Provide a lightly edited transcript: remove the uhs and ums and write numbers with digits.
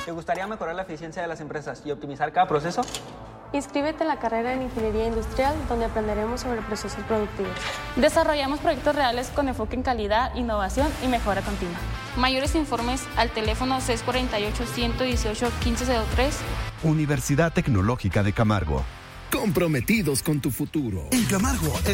¿Te gustaría mejorar la eficiencia de las empresas y optimizar cada proceso? Inscríbete en la carrera en Ingeniería Industrial, donde aprenderemos sobre procesos productivos. Desarrollamos proyectos reales con enfoque en calidad, innovación y mejora continua. Mayores informes al teléfono 648-118-1503. Universidad Tecnológica de Camargo. Comprometidos con tu futuro. En Camargo,